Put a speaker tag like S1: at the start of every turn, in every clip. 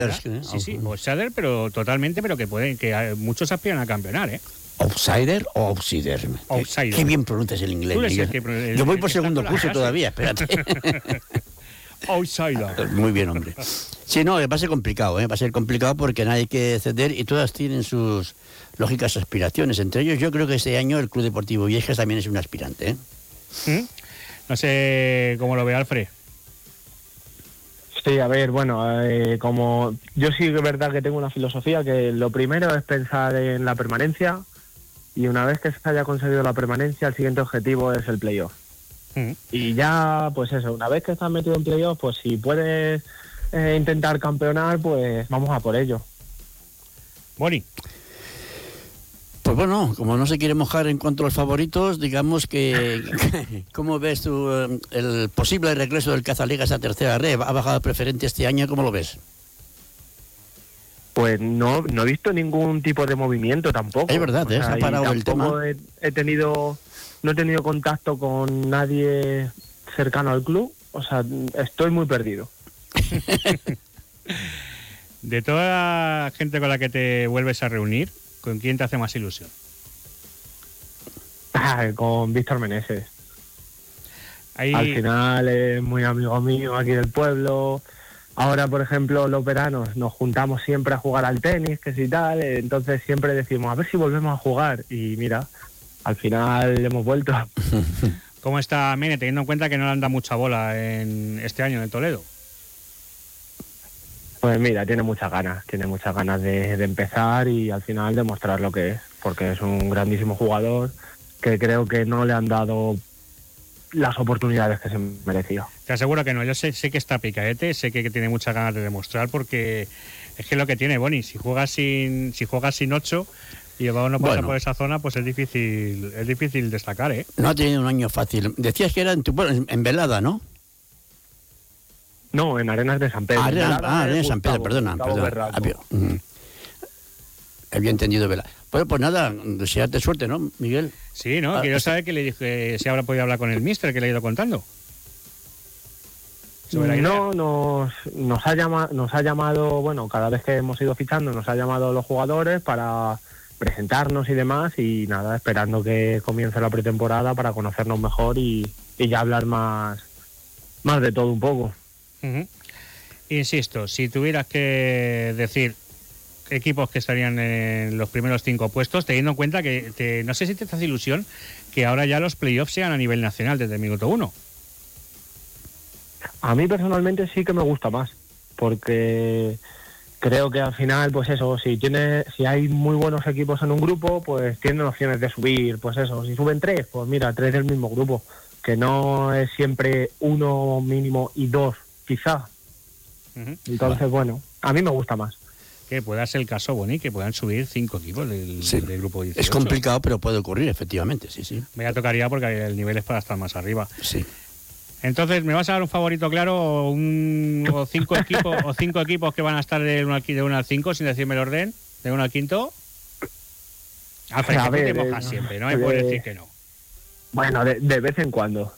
S1: Sí, outsider, pero totalmente, pero que muchos aspiran a campeonar, ¿eh?
S2: ¿Outsider o outsider?
S1: Outsider.
S2: Qué bien pronuncias el inglés. Yo voy por segundo curso todavía, espérate.
S1: Outsider.
S2: Muy bien, hombre. Sí, no, va a ser complicado, ¿eh? Va a ser complicado porque nadie hay que ceder y todas tienen sus lógicas aspiraciones. Entre ellos, yo creo que este año el Club Deportivo Illescas también es un aspirante, ¿eh?
S1: No sé cómo lo ve Alfred.
S3: Sí, a ver, bueno, como yo sí que es verdad que tengo una filosofía que lo primero es pensar en la permanencia y una vez que se haya conseguido la permanencia, el siguiente objetivo es el playoff. Y ya, pues eso, una vez que estás metido en playoff, pues si puedes intentar campeonar, pues vamos a por ello.
S1: Boni.
S2: Pues bueno, como no se quiere mojar en cuanto a los favoritos, digamos que ¿cómo ves tú el posible regreso del Cazaligas a tercera red? ¿Ha bajado preferente este año? ¿Cómo lo ves?
S3: Pues no he visto ningún tipo de movimiento tampoco.
S2: Es verdad, se ha parado el tema.
S3: No he tenido contacto con nadie cercano al club, o sea, estoy muy perdido.
S1: De toda la gente con la que te vuelves a reunir, ¿con quién te hace más ilusión?
S3: Con Víctor Meneses.
S1: Ahí...
S3: Al final es muy amigo mío aquí del pueblo. Ahora, por ejemplo, los veranos nos juntamos siempre a jugar al tenis, que si tal, entonces siempre decimos, a ver si volvemos a jugar. Y mira, al final hemos vuelto.
S1: ¿Cómo está Mene, teniendo en cuenta que no le han dado mucha bola en este año en Toledo?
S3: Pues mira, tiene muchas ganas de empezar y al final demostrar lo que es, porque es un grandísimo jugador que creo que no le han dado las oportunidades que se merecía.
S1: Te aseguro que no, yo sé que está picaete, sé que tiene muchas ganas de demostrar, porque es que lo que tiene, Boni, si juegas sin 8 y el balón no pasa por esa zona, pues es difícil destacar, ¿eh?
S2: No ha tenido un año fácil. Decías que era en Velada, ¿no?
S3: No, en Arenas de San Pedro.
S2: Arenas de San Pedro, perdona. Había entendido Velada. Bueno, pues nada, desearte suerte, ¿no, Miguel?
S1: Sí, ¿no? Quiero saber que le dije si habrá podido hablar con el míster, que le ha ido contando.
S3: No, nos ha llamado, bueno, cada vez que hemos ido fichando, nos ha llamado los jugadores para presentarnos y demás, y nada, esperando que comience la pretemporada para conocernos mejor y ya hablar más de todo un poco.
S1: Insisto, si tuvieras que decir equipos que estarían en los primeros 5 puestos, teniendo en cuenta que no sé si te hace ilusión que ahora ya los playoffs sean a nivel nacional desde el minuto 1.
S3: A mí personalmente sí que me gusta más, porque creo que al final, pues eso, si hay muy buenos equipos en un grupo, pues tienen opciones de subir, pues eso, si suben 3, pues mira, 3 del mismo grupo, que no es siempre 1 mínimo y 2 quizá. Entonces, bueno, a mí me gusta más.
S1: Que pueda ser el caso, Boni, que puedan subir 5 equipos del grupo 18.
S2: Es complicado, pero puede ocurrir, efectivamente, sí.
S1: Me tocaría porque el nivel es para estar más arriba.
S2: Sí.
S1: Entonces, ¿me vas a dar un favorito claro o 5 equipos que van a estar de 1 al 5, sin decirme el orden, de 1 al 5? Alfred, a ver, te mojas siempre, no me puedes decir que no.
S3: Bueno, de vez en cuando.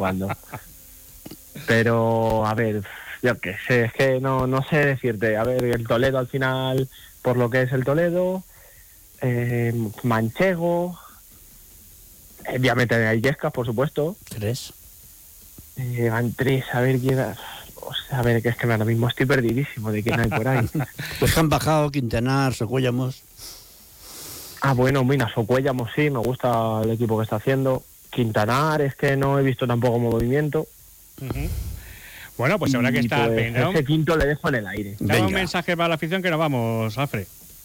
S3: Pero, a ver, yo qué sé, es que no sé decirte. A ver, el Toledo al final, por lo que es el Toledo, Manchego, voy a meter a Illescas, por supuesto.
S2: 3.
S3: Van 3, a ver quién... O sea, a ver, que es que ahora mismo estoy perdidísimo de quién hay por ahí.
S2: Pues han bajado Quintanar, Socuéllamos.
S3: Bueno, mira, Socuéllamos sí, me gusta el equipo que está haciendo. Quintanar es que no he visto tampoco movimiento.
S1: Bueno, pues habrá que estar...
S3: Pues ese quinto le dejo en el aire.
S1: Dame un mensaje para la afición que nos vamos, Alfred.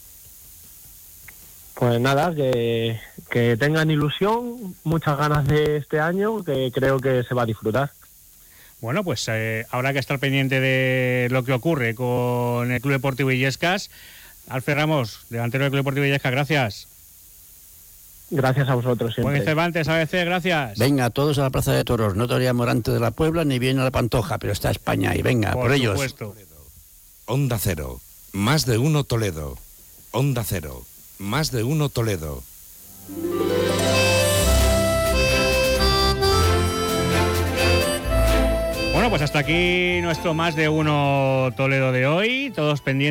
S3: Pues nada, que tengan ilusión, muchas ganas de este año, que creo que se va a disfrutar.
S1: Bueno, pues habrá que estar pendiente de lo que ocurre con el Club Deportivo Illescas. Alfred Ramos, delantero del Club Deportivo Illescas, gracias.
S3: Gracias a vosotros siempre.
S1: Buen Cervantes, ABC, gracias.
S2: Venga, todos a la Plaza de Toros. No torea Morante de la Puebla ni viene a la Pantoja, pero está España ahí. Venga, por ellos.
S1: Supuesto.
S4: Onda Cero, más de uno Toledo. Onda Cero, más de uno Toledo.
S1: Bueno, pues hasta aquí nuestro más de uno Toledo de hoy. Todos pendientes.